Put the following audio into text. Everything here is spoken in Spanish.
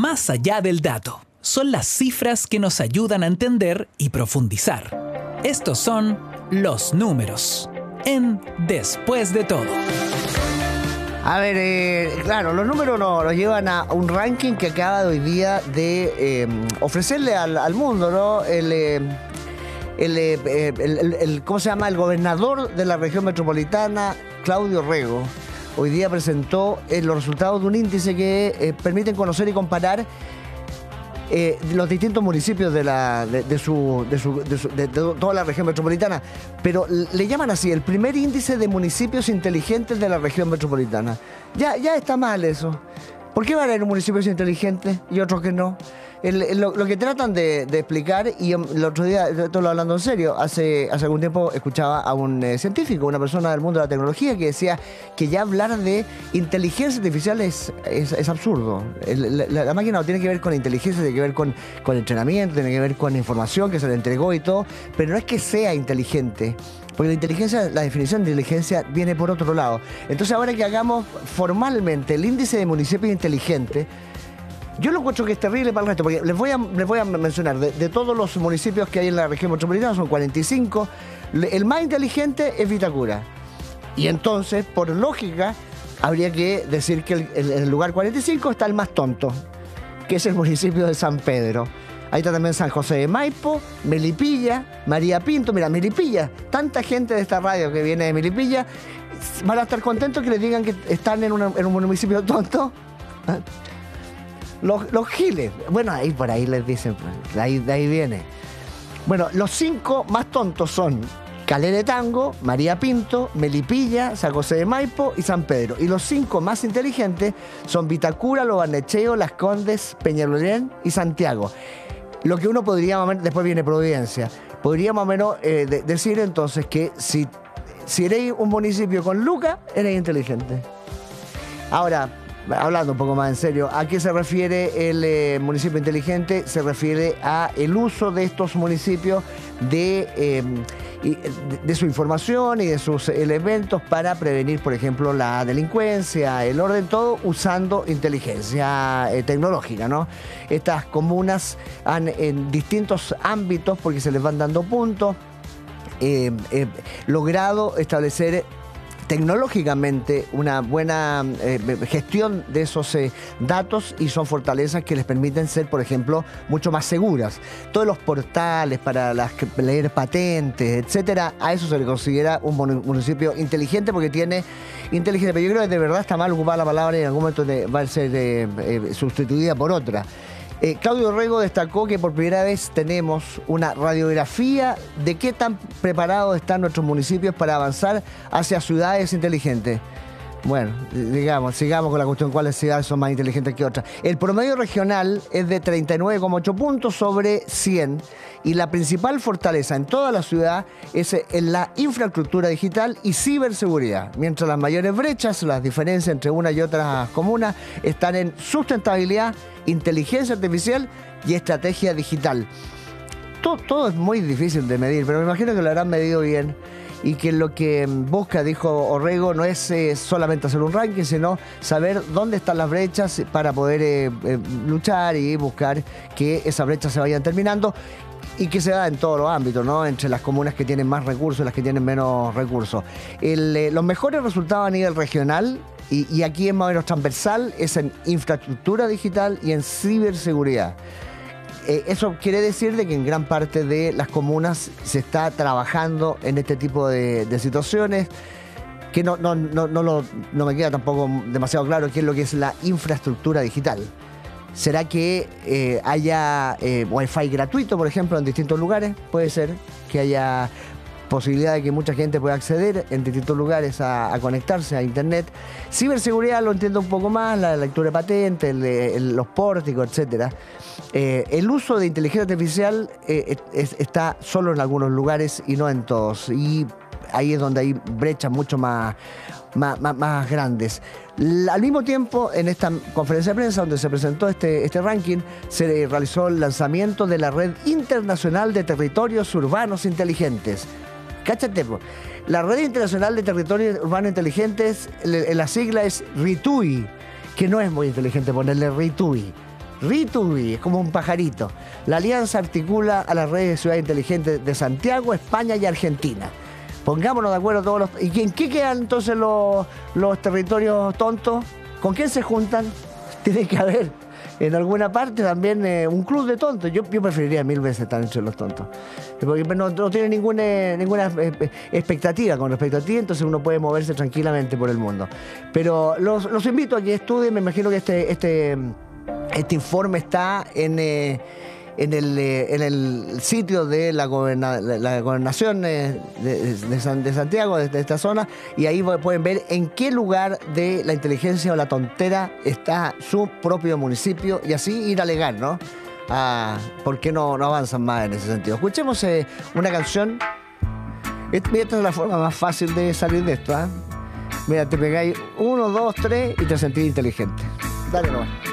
más allá del dato. Son las cifras que nos ayudan a entender y profundizar. Estos son los números en Después de Todo. A ver, claro, los números nos llevan a un ranking que acaba de hoy día de ofrecerle al mundo, ¿no? ¿Cómo se llama? El gobernador de la región metropolitana, Claudio Rego, hoy día presentó los resultados de un índice que permiten conocer y comparar los distintos municipios de toda la región metropolitana, pero le llaman así, el primer índice de municipios inteligentes de la región metropolitana. Ya está mal eso. ¿Por qué van a haber municipios inteligentes y otros que no? Lo que tratan de explicar, y el otro día, esto lo hablando en serio, hace algún tiempo escuchaba a un científico, una persona del mundo de la tecnología, que decía que ya hablar de inteligencia artificial es absurdo. La máquina no tiene que ver con inteligencia, tiene que ver con entrenamiento, tiene que ver con información que se le entregó y todo, pero no es que sea inteligente. Porque la definición de inteligencia viene por otro lado. Entonces, ahora que hagamos formalmente el índice de municipios inteligentes, yo lo encuentro que es terrible para el resto, porque les voy a mencionar, de todos los municipios que hay en la región metropolitana, son 45, el más inteligente es Vitacura. Y entonces, por lógica, habría que decir que en el lugar 45 está el más tonto, que es el municipio de San Pedro. Ahí está también San José de Maipo, Melipilla, María Pinto. Mira, Melipilla, tanta gente de esta radio que viene de Melipilla, van a estar contentos que les digan que están en un municipio tonto. Los giles, bueno, ahí por ahí les dicen, de ahí viene. Bueno, los 5 más tontos son Calera de Tango, María Pinto, Melipilla, San José de Maipo y San Pedro. Y los 5 más inteligentes son Vitacura, Lo Barnechea, Las Condes, Peñalolén y Santiago. Lo que uno podría más o menos, después viene Providencia, podría más o menos decir entonces que si eres un municipio con lucas, eres inteligente. Ahora, hablando un poco más en serio, ¿a qué se refiere el municipio inteligente? Se refiere a el uso de estos municipios de su información y de sus elementos para prevenir, por ejemplo, la delincuencia, el orden, todo usando inteligencia tecnológica, ¿no? Estas comunas han, en distintos ámbitos, porque se les van dando puntos, logrado establecer tecnológicamente una buena gestión de esos datos, y son fortalezas que les permiten ser, por ejemplo, mucho más seguras. Todos los portales para leer patentes, etcétera, a eso se le considera un municipio inteligente, porque tiene inteligencia. Pero yo creo que de verdad está mal ocupada la palabra y en algún momento va a ser sustituida por otra. Claudio Rego destacó que por primera vez tenemos una radiografía de qué tan preparados están nuestros municipios para avanzar hacia ciudades inteligentes. Bueno, sigamos con la cuestión, cuáles ciudades son más inteligentes que otras. El promedio regional es de 39,8 puntos sobre 100, y la principal fortaleza en toda la ciudad es en la infraestructura digital y ciberseguridad, mientras las mayores brechas, las diferencias entre una y otras comunas, están en sustentabilidad, inteligencia artificial y estrategia digital. Todo es muy difícil de medir, pero me imagino que lo habrán medido bien, y que lo que busca, dijo Orrego, no es solamente hacer un ranking, sino saber dónde están las brechas para poder luchar y buscar que esas brechas se vayan terminando, y que se da en todos los ámbitos, ¿no? Entre las comunas que tienen más recursos y las que tienen menos recursos. Los mejores resultados a nivel regional, y aquí es más o menos transversal, es en infraestructura digital y en ciberseguridad. Eso quiere decir de que en gran parte de las comunas se está trabajando en este tipo de situaciones, que no me queda tampoco demasiado claro qué es lo que es la infraestructura digital. ¿Será que haya Wi-Fi gratuito, por ejemplo, en distintos lugares? Puede ser que haya posibilidad de que mucha gente pueda acceder en distintos lugares a conectarse a internet. Ciberseguridad lo entiendo un poco más, la lectura de patentes, los pórticos, etcétera. El uso de inteligencia artificial está solo en algunos lugares y no en todos, y ahí es donde hay brechas mucho más grandes. Al mismo tiempo, en esta conferencia de prensa donde se presentó este ranking, se realizó el lanzamiento de la Red Internacional de Territorios Urbanos Inteligentes. Cáchate, la Red Internacional de Territorios Urbanos Inteligentes, la sigla es RITUI, que no es muy inteligente ponerle RITUI. RITUBI, es como un pajarito. La alianza articula a las redes de ciudades inteligentes de Santiago, España y Argentina. Pongámonos de acuerdo todos los... ¿Y en qué quedan entonces los territorios tontos? ¿Con quién se juntan? Tiene que haber en alguna parte también un club de tontos. Yo preferiría 1000 veces estar entre los tontos. Porque no tiene ninguna expectativa con respecto a ti, entonces uno puede moverse tranquilamente por el mundo. Pero los invito a que estudien. Me imagino que este informe está en el sitio de la gobernación de Santiago, de esta zona, y ahí pueden ver en qué lugar de la inteligencia o la tontera está su propio municipio y así ir a alegar, ¿no? ¿Por qué no avanzan más en ese sentido? Escuchemos una canción. Esta es la forma más fácil de salir de esto, ¿eh? Mira, te pegáis 1, 2, 3 y te sentís inteligente. Dale nomás.